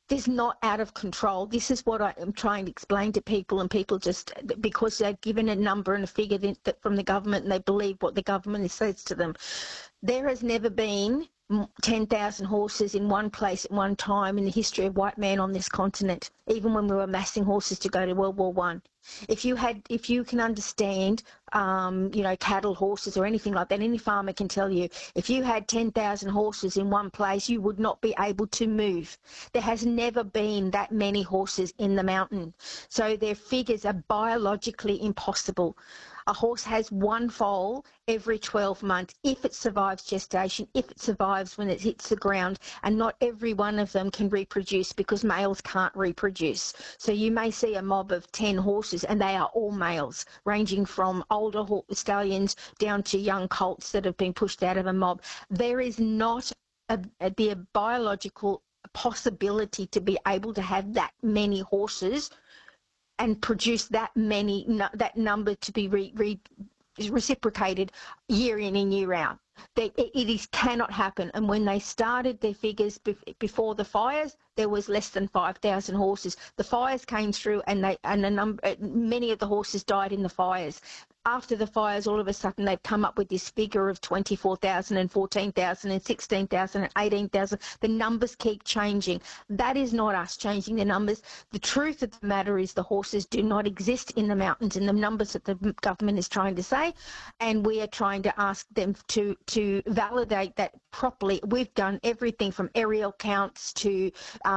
There's not out of control. This is what I am trying to explain to people, and people just, because they're given a number and a figure from the government and they believe what the government says to them. There has never been 10,000 horses in one place at one time in the history of white man on this continent, even when we were amassing horses to go to World War One. If you can understand, cattle, horses, or anything like that, any farmer can tell you, if you had 10,000 horses in one place, you would not be able to move. There has never been that many horses in the mountain. So their figures are biologically impossible. A horse has one foal every 12 months if it survives gestation, if it survives when it hits the ground, and not every one of them can reproduce because males can't reproduce. So you may see a mob of 10 horses and they are all males, ranging from older stallions down to young colts that have been pushed out of a mob. There is not the biological possibility to be able to have that many horses and produce that number to be reciprocated year in and year out. It cannot happen. And when they started their figures before the fires, there was less than 5,000 horses. The fires came through, and many of the horses died in the fires. After the fires, all of a sudden, they've come up with this figure of 24,000 and 14,000 and 16,000 and 18,000. The numbers keep changing. That is not us changing the numbers. The truth of the matter is the horses do not exist in the mountains in the numbers that the government is trying to say, and we are trying to ask them to validate that properly. We've done everything from aerial counts to,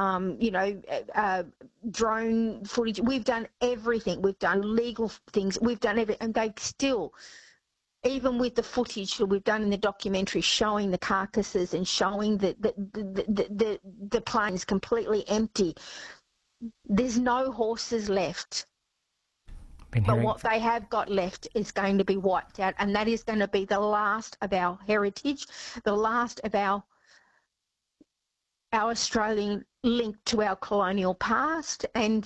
drone footage. We've done everything. We've done legal things. We've done everything, and they still, even with the footage that we've done in the documentary showing the carcasses and showing the plains completely empty, there's no horses left. But what they have got left is going to be wiped out, and that is going to be the last of our heritage, the last of our Australian link to our colonial past, and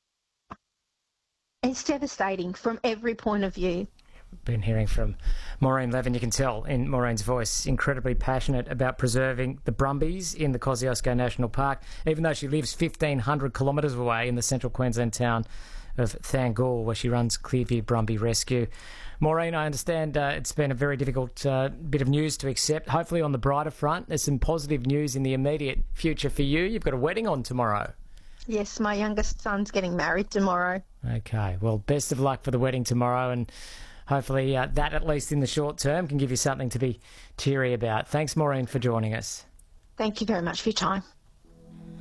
it's devastating from every point of view. Been hearing from Maureen Levin. You can tell in Maureen's voice, incredibly passionate about preserving the Brumbies in the Kosciuszko National Park, even though she lives 1,500 kilometres away in the central Queensland town of Thangool, where she runs Clearview Brumby Rescue. Maureen, I understand it's been a very difficult bit of news to accept. Hopefully on the brighter front, there's some positive news in the immediate future for you. You've got a wedding on tomorrow. Yes, my youngest son's getting married tomorrow. Okay, well, best of luck for the wedding tomorrow, and hopefully that, at least in the short term, can give you something to be cheery about. Thanks, Maureen, for joining us. Thank you very much for your time.